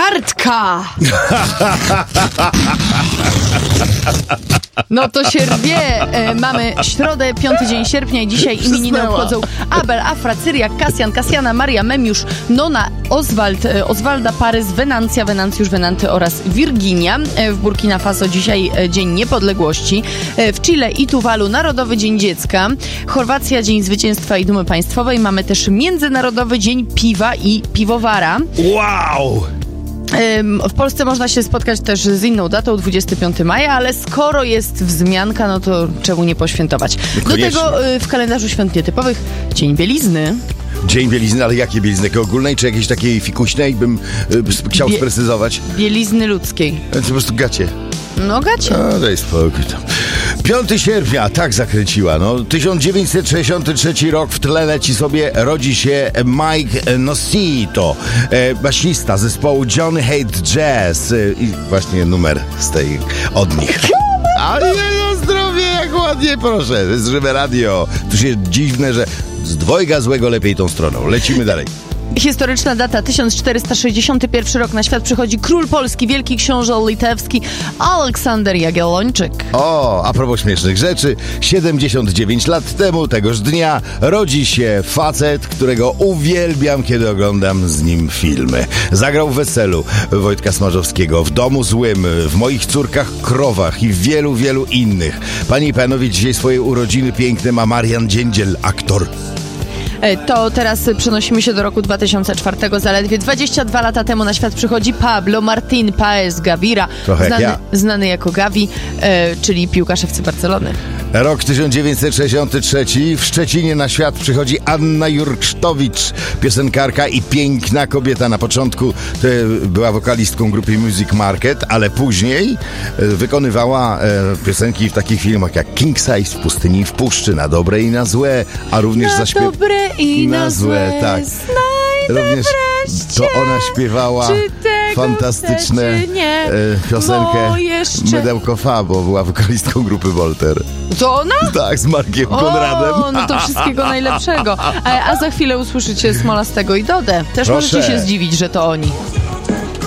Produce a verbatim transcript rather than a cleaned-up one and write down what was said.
Bartka! No to się rwie. E, mamy środę, piąty dzień sierpnia i dzisiaj imieniny obchodzą Abel, Afra, Cyriak, Kasjan, Kasjana, Maria, Memiusz, Nona, Oswald, e, Oswalda, Parys, Wenancja, Wenancjusz, Wenanty oraz Wirginia. E, w Burkina Faso dzisiaj e, Dzień Niepodległości. E, w Chile i Tuwalu Narodowy Dzień Dziecka. Chorwacja Dzień Zwycięstwa i Dumy Państwowej. Mamy też Międzynarodowy Dzień Piwa i Piwowara. Wow! W Polsce można się spotkać też z inną datą, dwudziestego piątego maja, ale skoro jest wzmianka, no to czemu nie poświętować? Do tego w kalendarzu świąt nietypowych Dzień Bielizny. Dzień bielizny, ale jakie bielizny? Takiej ogólnej czy jakiejś takiej fikuśnej? Bym y, chciał Bie- sprecyzować. Bielizny ludzkiej. To po prostu gacie. No gacie. A, daj spokój tam. piątego sierpnia, tak zakręciła, no. tysiąc dziewięćset sześćdziesiąty trzeci rok, w tle leci sobie, rodzi się Mike Nocito, e, basista zespołu Johnny Hate Jazz. E, I właśnie numer z tej od nich. Ale na zdrowie, jak ładnie, proszę. To jest żywe radio. Tu się dziwne, że z dwojga złego lepiej tą stroną. Lecimy dalej. Historyczna data, tysiąc czterysta sześćdziesiąty pierwszy rok, na świat przychodzi król Polski, wielki książę litewski Aleksander Jagiellończyk. O, a propos śmiesznych rzeczy, siedemdziesiąt dziewięć lat temu, tegoż dnia, rodzi się facet, którego uwielbiam, kiedy oglądam z nim filmy. Zagrał w Weselu Wojtka Smarzowskiego, w Domu Złym, w Moich córkach Krowach i w wielu, wielu innych. Panie i panowie, dzisiaj swoje urodziny piękne ma Marian Dziędziel, aktor. To teraz przenosimy się do roku dwa tysiące czwartego. Zaledwie dwadzieścia dwa lata temu na świat przychodzi Pablo Martín Páez Gavira, znany, ja. znany jako Gavi, e, czyli piłkarz F C Barcelony. Rok tysiąc dziewięćset sześćdziesiąty trzeci. W Szczecinie na świat przychodzi Anna Jurksztowicz, piosenkarka i piękna kobieta. Na początku to była wokalistką grupy Music Market, ale później wykonywała e, piosenki w takich filmach jak King Size, W pustyni i w puszczy, Na dobre i na złe, a również na zaśpiew... dobre i na, na złe, tak. Również to ona śpiewała fantastyczne e, piosenkę Mydełko Fa, bo była wokalistką grupy Volter. To ona? Tak, z Markiem Konradem. O, no to wszystkiego najlepszego. A, a za chwilę usłyszycie Smolastego i Dodę. Też Proszę. możecie się zdziwić, że to oni.